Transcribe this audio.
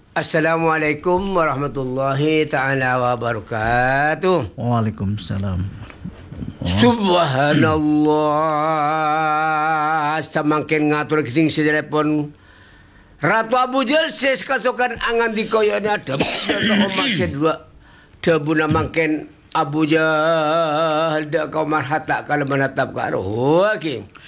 Assalamualaikum warahmatullahi ta'ala wabarakatuh. Waalaikumsalam. Subhanallah. Semakin ngatur kising sejelepon Ratu Abu Jal ses kasukan angan di koyanya debu umat sedua debu namakin Abu Jahal dak kau marhata kalau menatap ke arah.